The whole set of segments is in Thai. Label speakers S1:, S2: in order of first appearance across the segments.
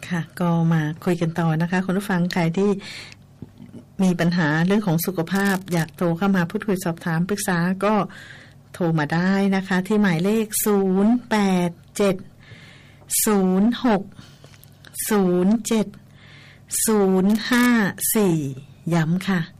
S1: ค่ะก็มาคุยกันต่อนะคะคุณผู้ฟังใครที่มีปัญหาเรื่องของสุขภาพอยากโทรเข้ามาพูดคุยสอบถามปรึกษาก็โทรมาได้นะคะที่หมายเลข0870607054ย้ำค่ะ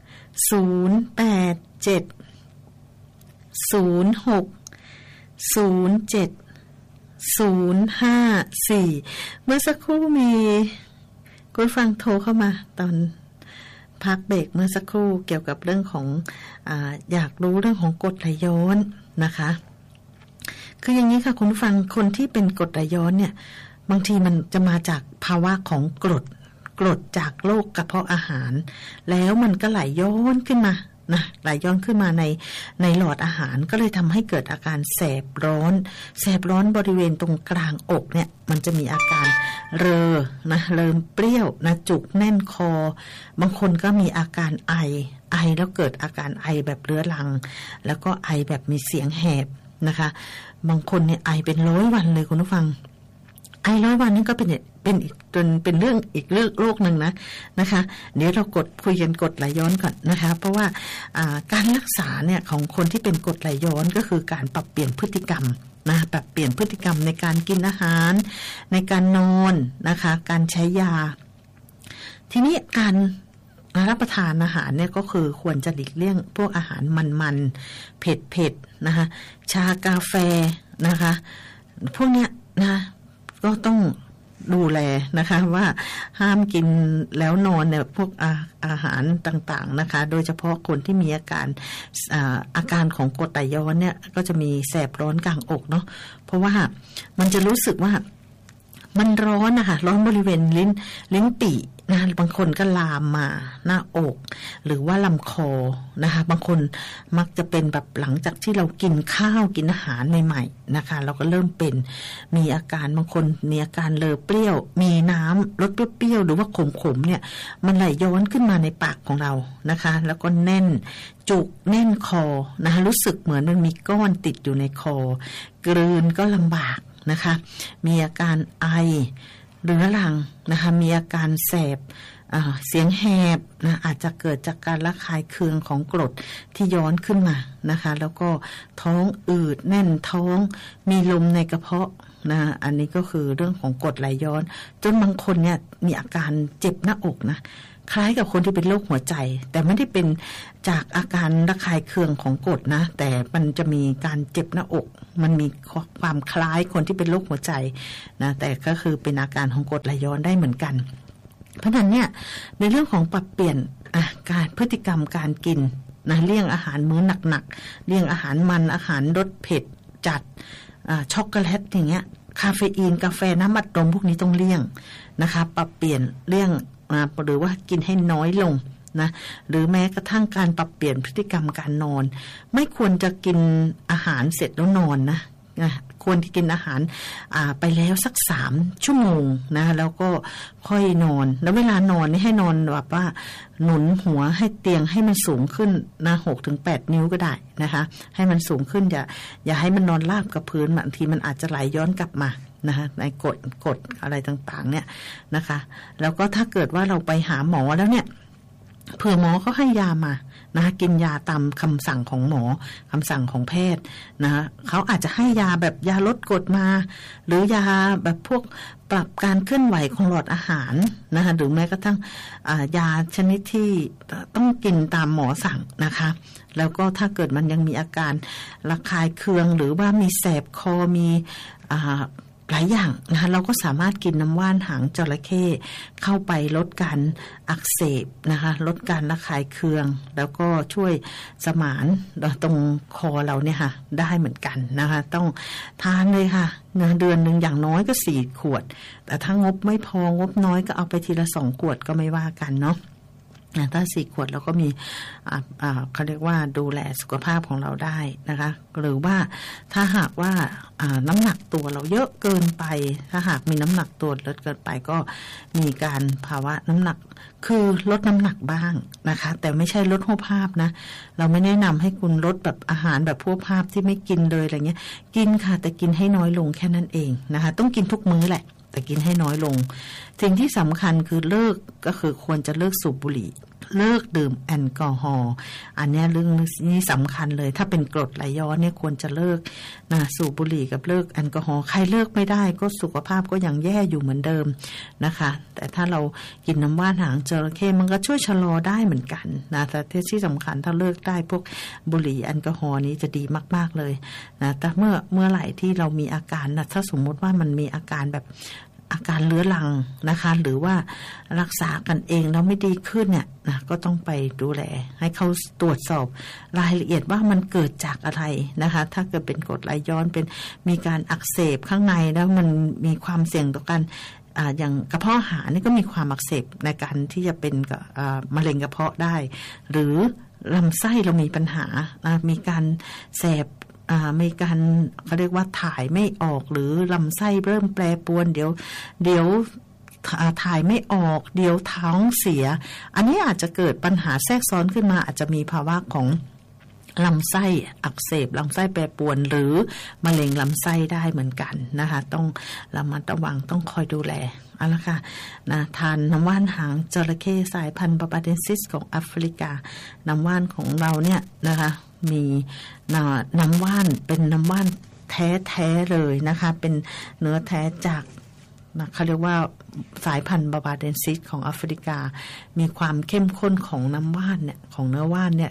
S1: 0870607054เมื่อสักครู่มีคุณฟังโทรเข้ามาตอนพักเบรกเมื่อสักครู่เกี่ยวกับเรื่องของอยากรู้เรื่องของกรดไหลย้อนนะคะคืออย่างนี้ค่ะคุณฟังคนที่เป็นกรดไหลย้อนเนี่ยบางทีมันจะมาจากภาวะของกรดจากโรคกระเพาะอาหารแล้วมันก็ไหลย้อนขึ้นมานะไหลย้อนขึ้นมาในหลอดอาหารก็เลยทำให้เกิดอาการแสบร้อนบริเวณตรงกลางอกเนี่ยมันจะมีอาการเริ่มเปรี้ยวนะจุกแน่นคอบางคนก็มีอาการไอแล้วเกิดอาการไอแบบเรื้อรังแล้วก็ไอแบบมีเสียงแหบนะคะบางคนเนี่ยไอเป็น100 วันเลยคุณผู้ฟังไอ100 วันนี่ก็เป็นเรื่องอีกโรคนึงนะคะเดี๋ยวเราคุยกันกรดไหลย้อนก่อนนะคะเพราะว่าการรักษาเนี่ยของคนที่เป็นกรดไหลย้อนก็คือการปรับเปลี่ยนพฤติกรรมนะปรับเปลี่ยนพฤติกรรมในการกินอาหารในการนอนนะคะการใช้ยาทีนี้การรับประทานอาหารเนี่ยก็คือควรจะหลีกเลี่ยงพวกอาหารมันๆเผ็ดนะคะชากาแฟนะคะพวกเนี้ยนะก็ต้องดูแลนะคะว่าห้ามกินแล้วนอนเนี่ยพวกอาหารต่างๆนะคะโดยเฉพาะคนที่มีอาการของกรดไหลย้อนเนี่ยก็จะมีแสบร้อนกลางอกเนาะเพราะว่ามันจะรู้สึกว่ามันร้อนนะคะร้อนบริเวณลิ้นปี่นะบางคนก็ลามมาหน้าอกหรือว่าลำคอนะคะบางคนมักจะเป็นแบบหลังจากที่เรากินข้าวกินอาหารใหม่ๆนะคะเราก็เริ่มเป็นมีอาการบางคนมีอาการเลอะเปรี้ยวมีน้ำรสเปรี้ยวหรือว่าขมๆเนี่ยมันไหลย้อนขึ้นมาในปากของเรานะคะแล้วก็แน่นจุกแน่นคอนะคะรู้สึกเหมือนมันมีก้อนติดอยู่ในคอกลืนก็ลำบากนะคะมีอาการไอเรื้อรังนะคะมีอาการแสบเสียงแหบนะอาจจะเกิดจากการระคายเคืองของกรดที่ย้อนขึ้นมานะคะแล้วก็ท้องอืดแน่นท้องมีลมในกระเพาะนะอันนี้ก็คือเรื่องของกรดไหลย้อนจนบางคนเนี่ยมีอาการเจ็บหน้าอกนะคล้ายกับคนที่เป็นโรคหัวใจแต่ไม่ได้เป็นจากอาการระคายเคืองของกรดนะแต่มันจะมีการเจ็บหน้าอกมันมีความคล้ายคนที่เป็นโรคหัวใจนะแต่ก็คือเป็นอาการของกรดไหลย้อนได้เหมือนกันเพราะฉะนั้นเนี่ยในเรื่องของปรับเปลี่ยนการพฤติกรรมการกินนะเลี่ยงอาหารมื้อหนักๆเลี่ยงอาหารมันอาหารรสเผ็ดจัดช็อกโกแลตอย่างเงี้ยคาเฟอีนกาแฟน้ำอัดลมพวกนี้ต้องเลี่ยงนะคะปรับเปลี่ยนเลี่ยงหรือว่ากินให้น้อยลงนะหรือแม้กระทั่งการปรับเปลี่ยนพฤติกรรมการนอนไม่ควรจะกินอาหารเสร็จแล้วนอนนะควรที่กินอาหารไปแล้วสัก3 ชั่วโมงนะแล้วก็ค่อยนอนแล้วเวลานอนนี่ให้นอนแบบว่าหนุนหัวให้เตียงให้มันสูงขึ้นนะ6-8 นิ้วก็ได้นะคะให้มันสูงขึ้นอย่าให้มันนอนราบกับพื้นบางทีมันอาจจะไหลย้อนกลับมานะคะในกดอะไรต่างๆเนี่ยนะคะแล้วก็ถ้าเกิดว่าเราไปหาหมอแล้วเนี่ยเผื่อหมอเขาให้ยามานะคะกินยาตามคำสั่งของหมอคำสั่งของแพทย์นะคะเขาอาจจะให้ยาแบบยาลดกรดมาหรือยาแบบพวกปรับการเคลื่อนไหวของหลอดอาหารนะคะหรือแม้กระทั่งยาชนิดที่ต้องกินตามหมอสั่งนะคะแล้วก็ถ้าเกิดมันยังมีอาการระคายเคืองหรือว่ามีแสบคอมีหลายอย่างนะคะเราก็สามารถกินน้ำว่านหางจระเข้เข้าไปลดการอักเสบนะคะลดการระคายเคืองแล้วก็ช่วยสมานตรงคอเราเนี่ยค่ะได้เหมือนกันนะคะต้องทานเลยค่ะเดือนนึงอย่างน้อยก็4 ขวดแต่ถ้างบไม่พองบน้อยก็เอาไปทีละ2 ขวดก็ไม่ว่ากันเนาะถ้า4 ขวดเราก็มีเขาเรียกว่าดูแลสุขภาพของเราได้นะคะหรือว่าถ้าหากว่าน้ำหนักตัวเราเยอะเกินไปถ้าหากมีน้ำหนักตัวลดเกินไปก็มีการภาวะน้ำหนักคือลดน้ำหนักบ้างนะคะแต่ไม่ใช่ลดหัวภาพนะเราไม่แนะนำให้คุณลดแบบอาหารแบบหัวภาพที่ไม่กินเลยอะไรเงี้ยกินค่ะแต่กินให้น้อยลงแค่นั้นเองนะคะต้องกินทุกมื้อแหละแต่กินให้น้อยลงสิ่งที่สำคัญคือเลิกก็คือควรจะเลิกสูบบุหรี่เลิกดื่มแอลกอฮอล์อันนี้เรื่องนี้สำคัญเลยถ้าเป็นกรดไหลย้อนเนี่ยควรจะเลิกนะสูบบุหรี่กับเลิกแอลกอฮอล์ใครเลิกไม่ได้ก็สุขภาพก็ยังแย่อยู่เหมือนเดิมนะคะแต่ถ้าเรากินน้ำว่านหางจระเข้มันก็ช่วยชะลอได้เหมือนกันนะแต่ที่สำคัญถ้าเลิกได้พวกบุหรี่แอลกอฮอล์นี้จะดีมากๆเลยนะแต่เมื่อไหร่ที่เรามีอาการนะถ้าสมมติว่ามันมีอาการแบบอาการเรื้อรังนะคะหรือว่ารักษากันเองแล้วไม่ดีขึ้นเนี่ยนะก็ต้องไปดูแลให้เขาตรวจสอบรายละเอียดว่ามันเกิดจากอะไรนะคะถ้าเกิดเป็นกรดไหลย้อนเป็นมีการอักเสบข้างในแล้วมันมีความเสี่ยงต่อการอย่างกระเพาะอาหารนี่ก็มีความอักเสบในการที่จะเป็นมะเร็งกระเพาะได้หรือลำไส้เรามีปัญหามีการแสบมีการเขาเรียกว่าถ่ายไม่ออกหรือลำไส้เริ่มแปรปรวนเดี๋ยวถ่ายไม่ออกเดี๋ยวท้องเสียอันนี้อาจจะเกิดปัญหาแทรกซ้อนขึ้นมาอาจจะมีภาวะของลำไส้อักเสบลำไส้แปรปรวนหรือมะเร็งลำไส้ได้เหมือนกันนะคะต้องระมัดระวังต้องคอยดูแลเอาละค่ะนะทานน้ำว่านหางจระเข้สายพันธุ์บาบาเดนซิสของแอฟริกาน้ำว่านของเราเนี่ยนะคะมีน้ำว่านเป็นน้ำว่านแท้ๆเลยนะคะเป็นเนื้อแท้จากเขาเรียกว่าสายพันธุ์บาบาเดนซิสของแอฟริกามีความเข้มข้นของน้ำว่านเนี่ยของเนื้อว่านเนี่ย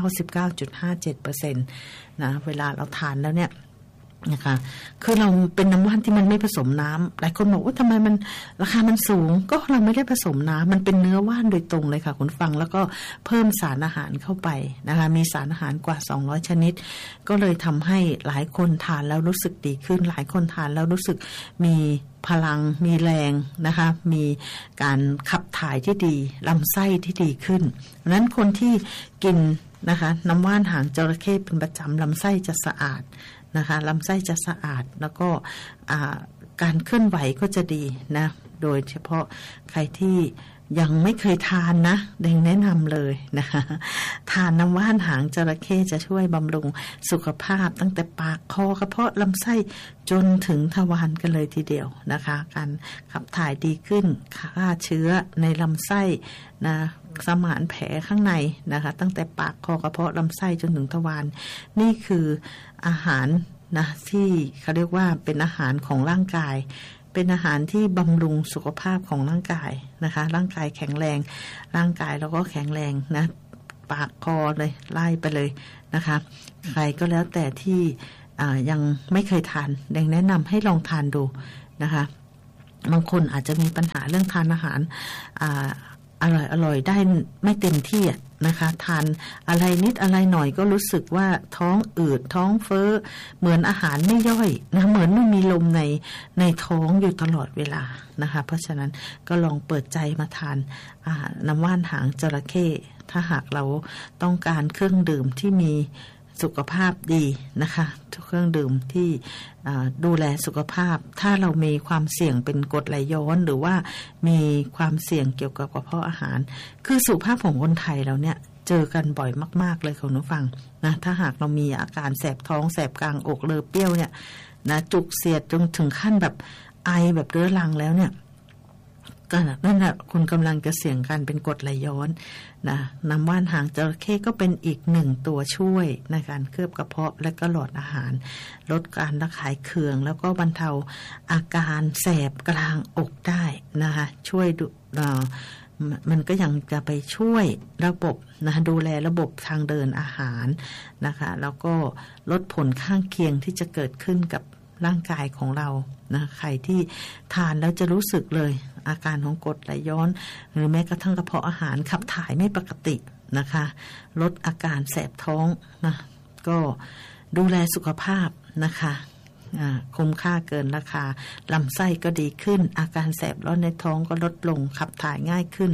S1: 99.57% นะเวลาเราทานแล้วเนี่ยนะคะคือเราเป็นน้ำว่านที่มันไม่ผสมน้ำหลายคนบอกว่าทำไมมันราคามันสูงก็เราไม่ได้ผสมน้ำมันเป็นเนื้อว่านโดยตรงเลยค่ะคุณฟังแล้วก็เพิ่มสารอาหารเข้าไปนะคะมีสารอาหารกว่า200ชนิดก็เลยทำให้หลายคนทานแล้วรู้สึกดีขึ้นหลายคนทานแล้วรู้สึกมีพลังมีแรงนะคะมีการขับถ่ายที่ดีลำไส้ที่ดีขึ้นเพราะนั้นคนที่กินนะคะน้ำว่านหางจระเข้เป็นประจำลำไส้จะสะอาดนะคะลำไส้จะสะอาดแล้วก็การเคลื่อนไหวก็จะดีนะโดยเฉพาะใครที่ยังไม่เคยทานนะแนะนำเลยนะคะทานน้ำว่านหางจระเข้จะช่วยบำรุงสุขภาพตั้งแต่ปากคอกระเพาะลำไส้จนถึงทวารกันเลยทีเดียวนะคะการขับถ่ายดีขึ้นฆ่าเชื้อในลำไส้นะสมานแผลข้างในนะคะตั้งแต่ปากคอกระเพาะลำไส้จนถึงทวารนี่คืออาหารนะที่เขาเรียกว่าเป็นอาหารของร่างกายเป็นอาหารที่บำรุงสุขภาพของร่างกายนะคะร่างกายแข็งแรงร่างกายเราก็แข็งแรงนะปากคอเลยไล่ไปเลยนะคะใครก็แล้วแต่ที่ยังไม่เคยทานแนะนำให้ลองทานดูนะคะบางคนอาจจะมีปัญหาเรื่องทานอาหารอร่อยได้ไม่เต็มที่นะคะทานอะไรนิดอะไรหน่อยก็รู้สึกว่าท้องอืดท้องเฟ้อเหมือนอาหารไม่ย่อยนะเหมือนไม่มีลมในท้องอยู่ตลอดเวลานะคะเพราะฉะนั้นก็ลองเปิดใจมาทานน้ำว่านหางจระเข้ถ้าหากเราต้องการเครื่องดื่มที่มีสุขภาพดีนะคะทุกเครื่องดื่มที่ดูแลสุขภาพถ้าเรามีความเสี่ยงเป็นกรดไหลย้อนหรือว่ามีความเสี่ยงเกี่ยวกับกระเพาะอาหารคือสุขภาพของคนไทยเราเนี่ยเจอกันบ่อยมากๆเลยคุณผู้ฟังนะถ้าหากเรามีอาการแสบท้องแสบกลางอกเลอเปรี้ยวเนี่ยนะจุกเสียดจนถึงขั้นแบบไอแบบเรื้อรังแล้วเนี่ยก็นั่นแหละคุณกำลังจะเสี่ยงการเป็นกรดไหลย้อนนะน้ำว่านหางจระเข้ก็เป็นอีกหนึ่งตัวช่วยในการเคลือบกระเพาะและก็หลอดอาหารลดการระคายเคืองแล้วก็บรรเทาอาการแสบกลางอกได้นะคะช่วยมันก็ยังจะไปช่วยระบบนะดูแลระบบทางเดินอาหารนะคะแล้วก็ลดผลข้างเคียงที่จะเกิดขึ้นกับร่างกายของเรานะใครที่ทานแล้วจะรู้สึกเลยอาการของกรดไหลย้อนหรือแม้กระทั่งกระเพาะอาหารขับถ่ายไม่ปกตินะคะลดอาการแสบท้องนะก็ดูแลสุขภาพนะคะคุ้มค่าเกินราคาลำไส้ก็ดีขึ้นอาการแสบร้อนในท้องก็ลดลงขับถ่ายง่ายขึ้น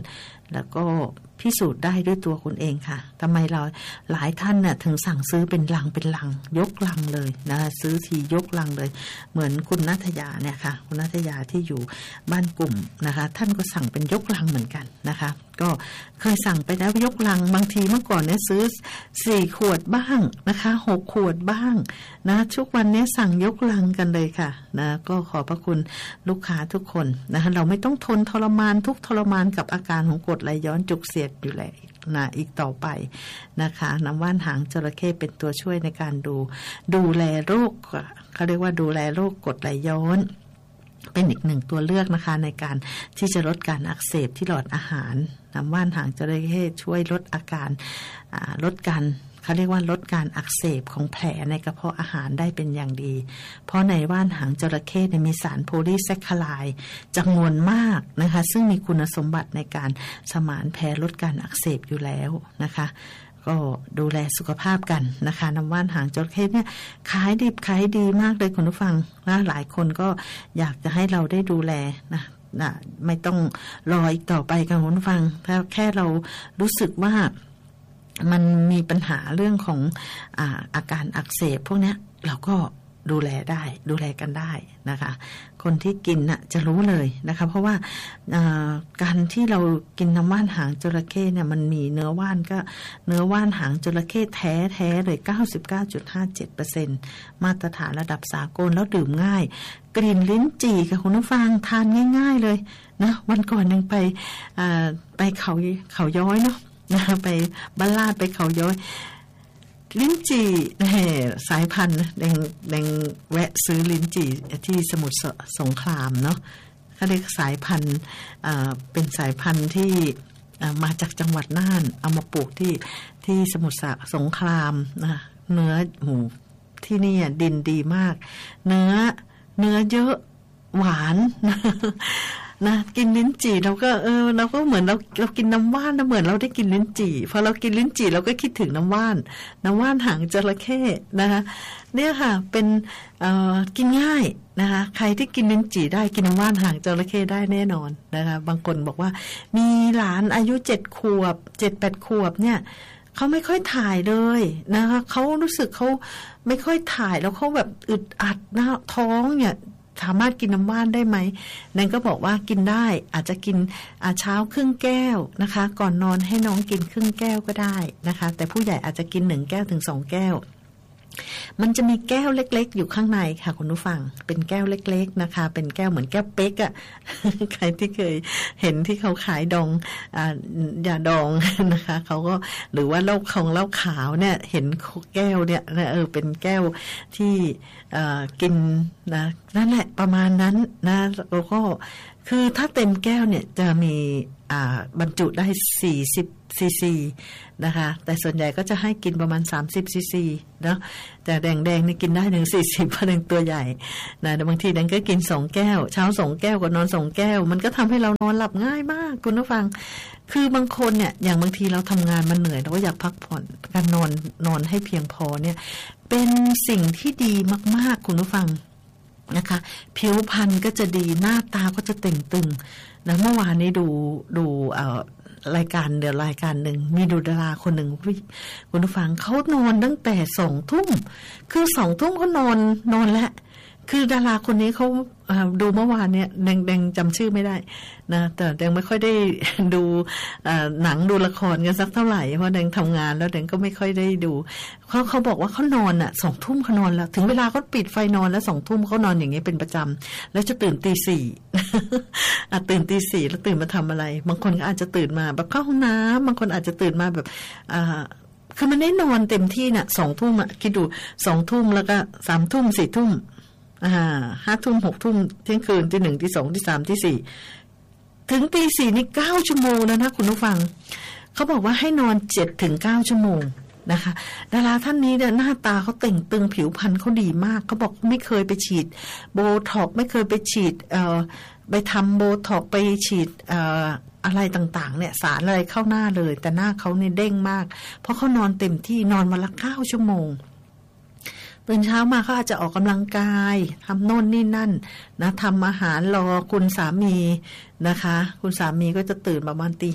S1: แล้วก็พิสูจน์ได้ด้วยตัวคุณเองค่ะทำไมเราหลายท่านน่ะถึงสั่งซื้อเป็นลังยกลังเลยนะคะซื้อทียกลังเลยเหมือนคุณณัฐยาเนี่ยค่ะคุณณัฐยาที่อยู่บ้านกลุ่มนะคะท่านก็สั่งเป็นยกลังเหมือนกันนะคะก็เคยสั่งไปแล้วยกลังบางทีเมื่อก่อนเนี่ยซื้อ4ขวดบ้างนะคะ6ขวดบ้างนะทุกวันนี้สั่งยกลังกันเลยค่ะนะก็ขอบพระคุณลูกค้าทุกคนนะคะเราไม่ต้องทนทรมานทุกทรมานกับอาการของกรดไหลย้อนจุกเสียดอยู่แล้วนะอีกต่อไปนะคะน้ำว่านหางจระเข้เป็นตัวช่วยในการดูแลโรคเขาเรียกว่าดูแลโรคกรดไหลย้อนเป็นอีกหนึ่งตัวเลือกนะคะในการที่จะลดการอักเสบที่หลอดอาหารน้ำว่านหางจระเข้ช่วยลดอาการลดการเขาเรียกว่าลดการอักเสบของแผลในกระเพาะอาหารได้เป็นอย่างดีเพราะในว่านหางจระเข้มีสารโพลีแซคคาไลด์จำนวนมากนะคะซึ่งมีคุณสมบัติในการสมานแผลลดการอักเสบอยู่แล้วนะคะก็ดูแลสุขภาพกันนะคะน้ำว่านหางจระเข้เนี่ยขายดิบขายดีมากเลยคุณผู้ฟังนะหลายคนก็อยากจะให้เราได้ดูแลนะไม่ต้องรออีกต่อไปค่ะคุณผู้ฟังแค่เรารู้สึกว่ามันมีปัญหาเรื่องของอาการอักเสบพวกนี้เราก็ดูแลกันได้นะคะคนที่กินน่ะจะรู้เลยนะคะเพราะว่าการที่เรากินน้ำว่านหางจระเข้เนี่ยมันมีเนื้อว่านหางจระเข้แท้เลย 99.57% มาตรฐานระดับสากลแล้วดื่มง่ายกลิ่นลิ้นจี่ค่ะคุณผู้ฟังทานง่ายๆเลยนะวันก่อนยังไปเขาย้อยเนาะนะไปบ้านลาดไปเขาย้อยลิ้นจี่สายพันธุ์แดงแวะซื้อลิ้นจี่ที่สมุทรสงครามเนาะเขาเรียกสายพันธุ์เป็นสายพันธุ์ที่มาจากจังหวัดน่านเอามาปลูกที่สมุทรสงครามนะเนื้อหมูที่นี่ดินดีมากเนื้อเยอะหวานนะกินลิ้นจี่เราก็เหมือนเรากินน้ำว่านนะเหมือนเราได้กินลิ้นจี่พอเรากินลิ้นจี่เราก็คิดถึงน้ำว่านหางจระเข้นะคะเนี่ยค่ะเป็นกินง่ายนะคะใครที่กินลิ้นจี่ได้กินน้ำว่านหางจระเข้ได้แน่นอนนะคะบางคนบอกว่ามีหลานอายุ7 ขวบ 7-8 ขวบเนี่ยเขาไม่ค่อยถ่ายเลยนะคะเขารู้สึกเขาไม่ค่อยถ่ายแล้วเขาแบบอึดอัดหน้าท้องเนี่ยสามารถกินน้ำว่านได้ไหมนั่นก็บอกว่ากินได้อาจจะกินเช้าครึ่งแก้วนะคะก่อนนอนให้น้องกินครึ่งแก้วก็ได้นะคะแต่ผู้ใหญ่อาจจะกิน1 แก้วถึง 2 แก้วมันจะมีแก้วเล็กๆอยู่ข้างในค่ะคุณผู้ฟังเป็นแก้วเล็กๆนะคะเป็นแก้วเหมือนแก้วเป๊กอ่ะ ใครที่เคยเห็นที่เขาขายดองยาดองนะคะเขาก็หรือว่าเหล้าขาวเนี่ยเห็นแก้วเนี่ยเป็นแก้วที่กินนะนั่นแหละประมาณนั้นนะแล้วก็คือถ้าเต็มแก้วเนี่ยจะมีบรรจุได้40 ซีซีนะคะแต่ส่วนใหญ่ก็จะให้กินประมาณ30 ซีซีเนาะแต่แดงนี่กินได้ถึง40เพราะเป็นตัวใหญ่นะแต่บางทีนั้นก็กิน2 แก้วเช้า2 แก้วก่อนนอน2 แก้วมันก็ทำให้เรานอนหลับง่ายมากคุณผู้ฟังคือบางคนเนี่ยอย่างบางทีเราทำงานมันเหนื่อยเราก็อยากพักผ่อนการนอนให้เพียงพอเนี่ยเป็นสิ่งที่ดีมากๆคุณผู้ฟังนะคะผิวพรรณก็จะดีหน้าตาก็จะเต่งตึงนะเมื่อวานนี้ดูรายการหนึ่งมีดูดาราคนหนึ่งคุณผู้ฟังเขานอนตั้งแต่20 ทุ่มคือ20 ทุ่มเขานอนแล้วคือดาราคนนี้เขาดูเมื่อวานเนี่ยแดงจำชื่อไม่ได้นะแต่แดงไม่ค่อยได้ดูหนังดูละครกันสักเท่าไหร่เพราะแดงทำงานแล้วแดงก็ไม่ค่อยได้ดูเขาบอกว่าเขานอน20 ทุ่มเขานอนแล้วถึงเวลาเขาปิดไฟนอนแล้ว20 ทุ่มเขานอนอย่างนี้เป็นประจำแล้วจะตื่นตี 4 ตื่นตี 4แล้วตื่นมาทำอะไรบางคนก็อาจจะตื่นมาแบบเข้าห้องน้ำบางคนอาจจะตื่นมาแบบคือมันได้นอนเต็มที่น่ะ20 ทุ่มคิดดู20 ทุ่มแล้วก็3 ทุ่ม4 ทุ่ม5 ทุ่ม6 ทุ่มเที่ยงคืนที่1ที่2ที่3ที่4ถึงตี 4นี่9 ชั่วโมงแล้วนะคุณผู้ฟังเขาบอกว่าให้นอน7 ถึง 9 ชั่วโมงนะคะดาราท่านนี้เนี่ยหน้าตาเขาเต่งตึงผิวพรรณเขาดีมากเขาบอกไม่เคยไปฉีดโบท็อกไม่เคยไปฉีดไปทำโบท็อกไปฉีดอะไรต่างๆเนี่ยสารอะไรเข้าหน้าเลยแต่หน้าเขาเนี่ยเด้งมากเพราะเขานอนเต็มที่นอนวันละ9 ชั่วโมงตื่นเช้ามาเขาอาจจะออกกำลังกายทำโน่นนี่นั่นนะทำอาหารรอคุณสามีนะคะคุณสามีก็จะตื่นประมาณตี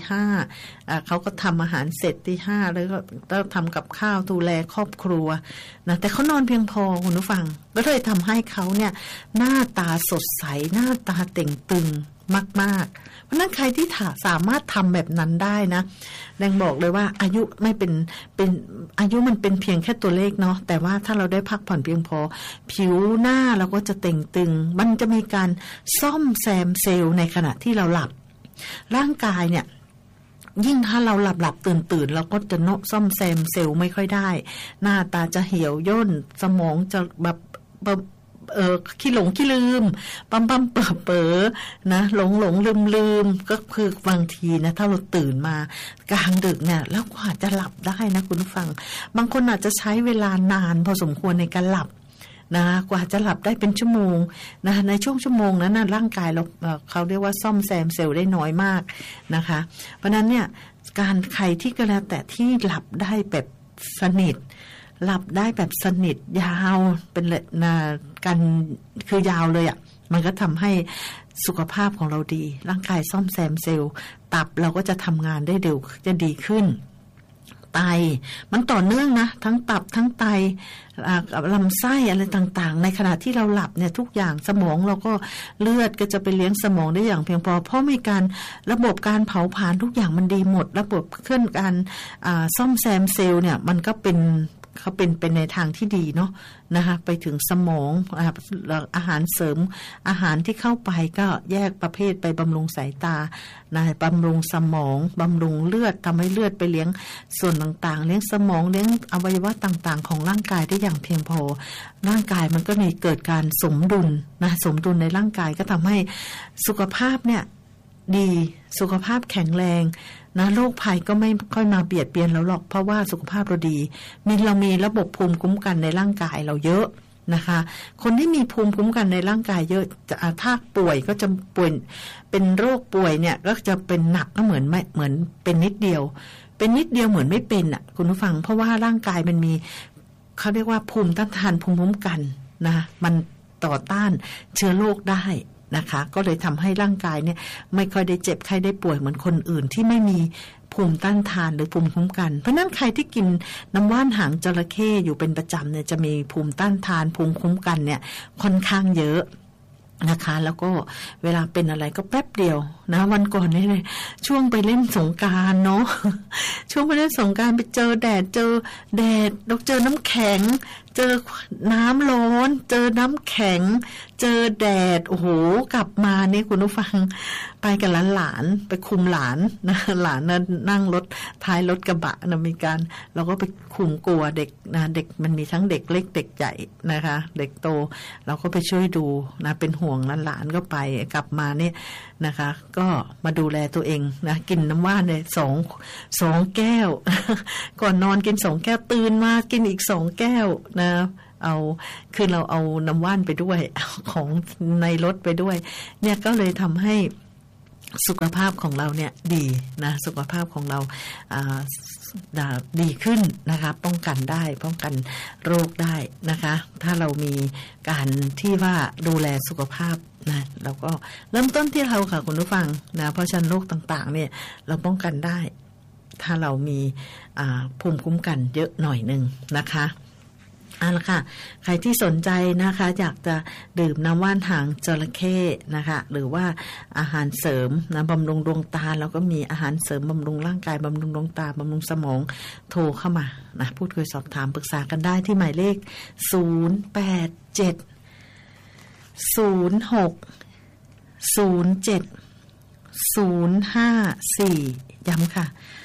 S1: 5เขาก็ทำอาหารเสร็จตี 5แล้วก็ต้องทำกับข้าวดูแลครอบครัวนะแต่เขานอนเพียงพอคุณผู้ฟังก็เลยทำให้เขาเนี่ยหน้าตาสดใสหน้าตาเต่งตึงมากๆเพราะนั้นใครที่สามารถทำแบบนั้นได้นะแดงบอกเลยว่าอายุไม่เป็นอายุมันเป็นเพียงแค่ตัวเลขเนาะแต่ว่าถ้าเราได้พักผ่อนเพียงพอผิวหน้าเราก็จะเต่งตึงมันจะมีการซ่อมแซมเซลล์ในขณะที่เราหลับร่างกายเนี่ยยิ่งถ้าเราหลับตื่นเราก็จะซ่อมแซมเซลล์ไม่ค่อยได้หน้าตาจะเหี่ยวย่นสมองจะแบบขี้หลงขี้ลืมปั๊มเป๋อนะหลงลืมก็คือบางทีนะถ้าเราตื่นมากลางดึกเนี่ยแล้วกว่าจะหลับได้นะคุณผู้ฟังบางคนอาจจะใช้เวลานานพอสมควรในการหลับนะกว่าจะหลับได้เป็นชั่วโมงนะในช่วงชั่วโมงนั้นนะร่างกายเราเขาเรียกว่าซ่อมแซมเซลล์ได้น้อยมากนะคะเพราะนั้นเนี่ยการใครที่ก็แล้วแต่ที่หลับได้แบบสนิทหลับได้แบบสนิทยาวเป็นกันคือยาวเลยอ่ะมันก็ทำให้สุขภาพของเราดีร่างกายซ่อมแซมเซลล์ตับเราก็จะทำงานได้เร็วจะดีขึ้นไตมันต่อเนื่องนะทั้งตับทั้งไตลำไส้อะไรต่างๆในขณะที่เราหลับเนี่ยทุกอย่างสมองเราก็เลือดก็จะไปเลี้ยงสมองได้อย่างเพียงพอเพราะมีการระบบการเผาผลาญทุกอย่างมันดีหมดระบบเคลื่อนการซ่อมแซมเซลล์เนี่ยมันก็เป็นในทางที่ดีเนาะนะคะไปถึงสมองอาหารเสริมอาหารที่เข้าไปก็แยกประเภทไปบำรุงสายตานะบำรุงสมองบำรุงเลือดทำให้เลือดไปเลี้ยงส่วนต่างๆเลี้ยงสมองเลี้ยงอวัยวะต่างๆของร่างกายได้อย่างเพียงพอร่างกายมันก็มีเกิดการสมดุลนะสมดุลในร่างกายก็ทำให้สุขภาพเนี่ยดีสุขภาพแข็งแรงนะโรคภัยก็ไม่ค่อยมาเบียดเบียนเราหรอกเพราะว่าสุขภาพเราดีเรามีระบบภูมิคุ้มกันในร่างกายเราเยอะนะคะคนที่มีภูมิคุ้มกันในร่างกายเยอะถ้าป่วยก็จะป่วยเป็นโรคป่วยเนี่ยก็จะเป็นหนักก็เหมือนเป็นนิดเดียวเหมือนไม่เป็นอ่ะคุณผู้ฟังเพราะว่าร่างกายมันมีเขาเรียกว่าภูมิต้านทานภูมิคุ้มกันนะมันต่อต้านเชื้อโรคได้นะคะก็เลยทำให้ร่างกายเนี่ยไม่ค่อยได้เจ็บไข้ได้ป่วยเหมือนคนอื่นที่ไม่มีภูมิต้านทานหรือภูมิคุ้มกันเพราะนั้นใครที่กินน้ำว่านหางจระเข้อยู่เป็นประจำเนี่ยจะมีภูมิต้านทานภูมิคุ้มกันเนี่ยค่อนข้างเยอะนะคะแล้วก็เวลาเป็นอะไรก็แป๊บเดียวนะวันก่อนนี่เลยช่วงไปเล่นสงกรานต์เนาะช่วงไปเล่นสงกรานต์ไปเจอแดดเราเจอน้ำแข็งเจอน้ำร้อนเจอน้ำแข็งเจอแดดโอ้โหกลับมาเนี่ยคุณผู้ฟังไปกับหลานไปคุมหลานนะหลานนั่งรถท้ายรถกระบะนะมีการเราก็ไปคุมกลัวเด็กนะเด็กมันมีทั้งเด็กเล็กเด็กใหญ่นะคะเด็กโตเราก็ไปช่วยดูนะเป็นห่วงหลานก็ไปกลับมาเนี่ยนะคะก็มาดูแลตัวเองนะกินน้ำว่านเลยสองแก้ว ก่อนนอนกิน2 แก้วตื่นมากินอีก2 แก้วนะคือเราเอาน้ำว่านไปด้วยของในรถไปด้วยเนี่ยก็เลยทำให้สุขภาพของเราเนี่ยดีนะสุขภาพของเราดีขึ้นนะคะป้องกันโรคได้นะคะถ้าเรามีการที่ว่าดูแลสุขภาพนะเราก็เริ่มต้นที่เราค่ะคุณผู้ฟังนะเพราะฉะนั้นโรคต่างๆเนี่ยเราป้องกันได้ถ้าเรามีภูมิคุ้มกันเยอะหน่อยนึงนะคะเอาละค่ะใครที่สนใจนะคะอยากจะดื่มน้ำว่านหางจระเข้นะคะหรือว่าอาหารเสริมนะบำรุงดวงตาแล้วก็มีอาหารเสริมบำรุงร่างกายบำรุงดวงตาบำรุงสมองโทรเข้ามานะพูดคุยสอบถามปรึกษากันได้ที่หมายเลข087 06 07 054ย้ำค่ะ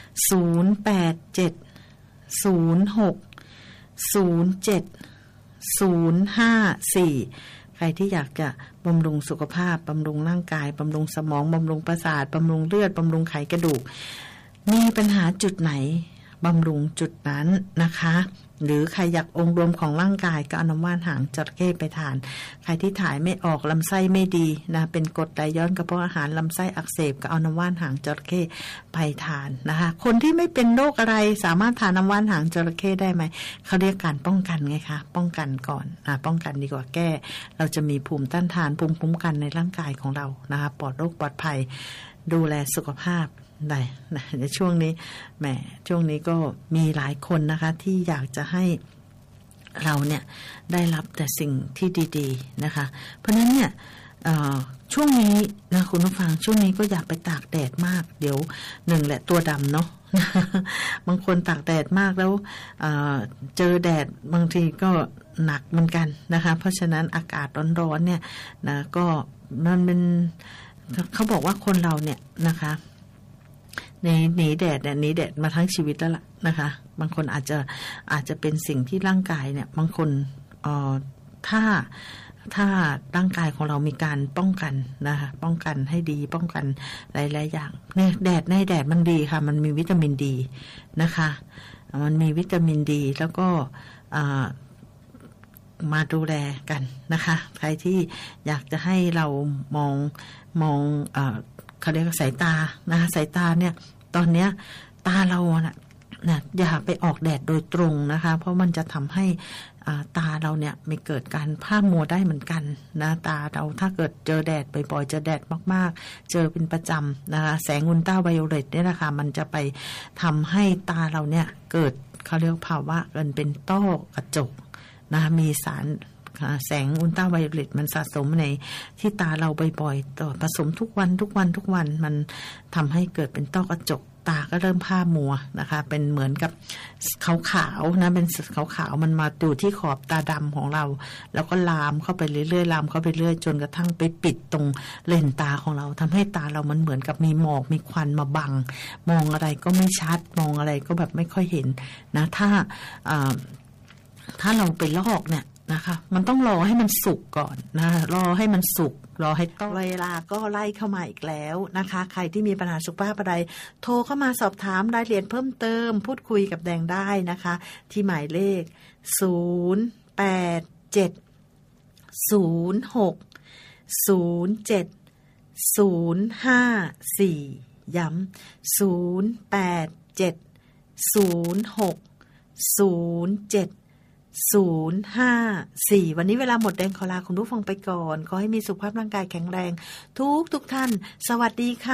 S1: 087 06 07 054ใครที่อยากจะบำรุงสุขภาพบำรุงร่างกายบำรุงสมองบำรุงประสาทบำรุงเลือดบำรุงไขกระดูกมีปัญหาจุดไหนบำรุงจุดนั้นนะคะหรือใครอยากองค์รวมของร่างกายก็เอาน้ำว่านหางจระเข้ไปทานใครที่ถ่ายไม่ออกลำไส้ไม่ดีนะเป็นกรดไหลย้อนกระเพาะอาหารลำไส้อักเสบก็เอาน้ำว่านหางจระเข้ไปทานนะคะคนที่ไม่เป็นโรคอะไรสามารถทานน้ำว่านหางจระเข้ได้ไหมเขาเรียกการป้องกันไงคะป้องกันก่อนป้องกันดีกว่าแก้เราจะมีภูมิต้านทานภูมิคุ้มกันในร่างกายของเรานะคะปลอดโรคปลอดภัยดูแลสุขภาพได้ในช่วงนี้แหมช่วงนี้ก็มีหลายคนนะคะที่อยากจะให้เราเนี่ยได้รับแต่สิ่งที่ดีๆนะคะเพราะนั้นเนี่ยช่วงนี้นะคุณผู้ฟังช่วงนี้ก็อย่าไปตากแดดมากเดี๋ยวหนึ่งแหละตัวดำเนาะ บางคนตากแดดมากแล้วเจอแดดบางทีก็หนักเหมือนกันนะคะเพราะฉะนั้นอากาศร้อนๆเนี่ยนะก็มันเป็นเขาบอกว่าคนเราเนี่ยนะคะหนีแดดเนี่ยหนีแดดมาทั้งชีวิตแล้วล่ะนะคะบางคนอาจจะเป็นสิ่งที่ร่างกายเนี่ยบางคนถ้าร่างกายของเรามีการป้องกันนะคะป้องกันให้ดีป้องกันหลายๆอย่างเนี่ยแดดมันดีค่ะมันมีวิตามินดีนะคะมันมีวิตามินดีแล้วก็มาดูแลกันนะคะใครที่อยากจะให้เรามองเขาเรียกว่าสายตานะคะสายตาเนี่ยตอนเนี้ยตาเรานะอย่าไปออกแดดโดยตรงนะคะเพราะมันจะทำให้ตาเราเนี่ยไม่เกิดการพร่ามัวได้เหมือนกันนะตาเราถ้าเกิดเจอแดดบ่อยๆเจอแดดมากๆเจอเป็นประจำนะคะแสงอุลตราไวโอเลตเนี่ยนะคะมันจะไปทำให้ตาเราเนี่ยเกิดเขาเรียกภาวะเป็นต้อกระจกนะมีสารแสงอุลตราไวโอเลตมันสะสมในที่ตาเราบ่อยๆต่อผสมทุกวันมันทำให้เกิดเป็นต้อกระจกตาก็เริ่มผ้ามัวนะคะเป็นเหมือนกับขาวๆนะเป็นขาวๆมันมาอยู่ที่ขอบตาดำของเราแล้วก็ลามเข้าไปเรื่อยๆลามเข้าไปเรื่อยจนกระทั่งไปปิดตรงเลนตาของเราทำให้ตาเรามันเหมือนกับมีหมอกมีควันมาบังมองอะไรก็ไม่ชัดมองอะไรก็แบบไม่ค่อยเห็นนะถ้าเราไปลอกเนี่ยนะคะมันต้องรอให้มันสุกก่อนนะรอให้มันสุกรอให้ต้นเวลาก็ไล่เข้ามาอีกแล้วนะคะใครที่มีปัญหาสุขภาพอะไรโทรเข้ามาสอบถามรายละเอียดเพิ่มเติมพูดคุยกับแดงได้นะคะที่หมายเลข0870607054ย้ำ0870607054วันนี้เวลาหมดแดงขอลาคุณผู้ฟังไปก่อนขอให้มีสุขภาพร่างกายแข็งแรงทุกท่านสวัสดีค่ะ